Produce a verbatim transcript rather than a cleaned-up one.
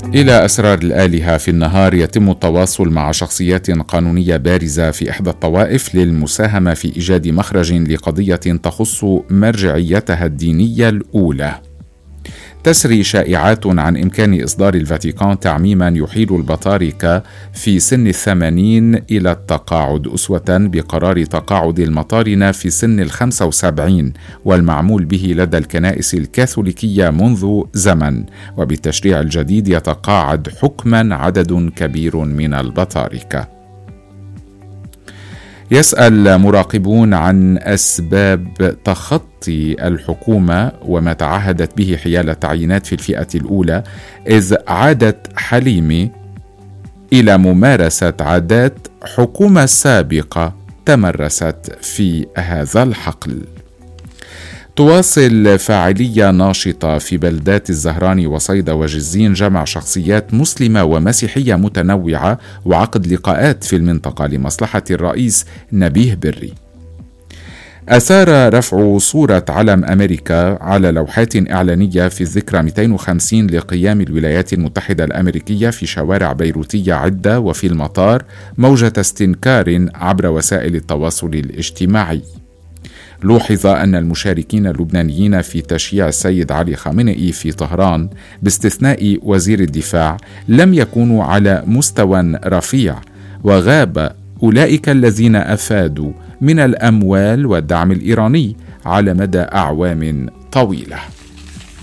إلى أسرار الآلهة في النهار، يتم التواصل مع شخصيات قانونية بارزة في إحدى الطوائف للمساهمة في إيجاد مخرج لقضية تخص مرجعيتها الدينية الأولى. تسري شائعات عن إمكان إصدار الفاتيكان تعميما يحيل البطاركة في سن الثمانين إلى التقاعد أسوة بقرار تقاعد المطارنة في سن الخمسة وسبعين، والمعمول به لدى الكنائس الكاثوليكية منذ زمن. وبالتشريع الجديد يتقاعد حكما عدد كبير من البطاركة. يسأل مراقبون عن أسباب تخطي الحكومة وما تعهدت به حيال التعيينات في الفئة الأولى، إذ عادت حليمي إلى ممارسة عادات حكومة سابقة تمرست في هذا الحقل. تواصل فاعلية ناشطة في بلدات الزهراني وصيدا وجزين جمع شخصيات مسلمة ومسيحية متنوعة وعقد لقاءات في المنطقة لمصلحة الرئيس نبيه بري. أثار رفع صورة علم أمريكا على لوحات إعلانية في الذكرى مئتين وخمسين لقيام الولايات المتحدة الأمريكية في شوارع بيروتية عدة وفي المطار موجة استنكار عبر وسائل التواصل الاجتماعي. لوحظ أن المشاركين اللبنانيين في تشييع السيد علي خامنئي في طهران باستثناء وزير الدفاع لم يكونوا على مستوى رفيع، وغاب أولئك الذين أفادوا من الأموال والدعم الإيراني على مدى أعوام طويلة.